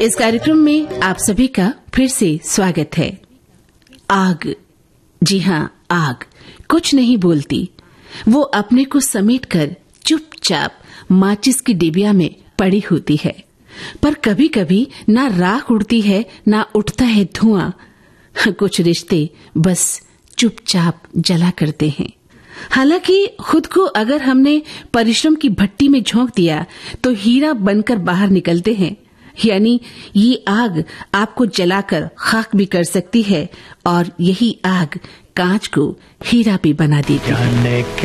इस कार्यक्रम में आप सभी का फिर से स्वागत है। आग, जी हाँ, आग कुछ नहीं बोलती। वो अपने को समेटकर चुपचाप माचिस की डिबिया में पड़ी होती है, पर कभी कभी ना राख उड़ती है ना उठता है धुआं। कुछ रिश्ते बस चुपचाप जला करते हैं। हालांकि खुद को अगर हमने परिश्रम की भट्टी में झोंक दिया तो हीरा बनकर बाहर निकलते हैं। यानी ये आग आपको जलाकर खाक भी कर सकती है और यही आग कांच को हीरा भी बना देती है।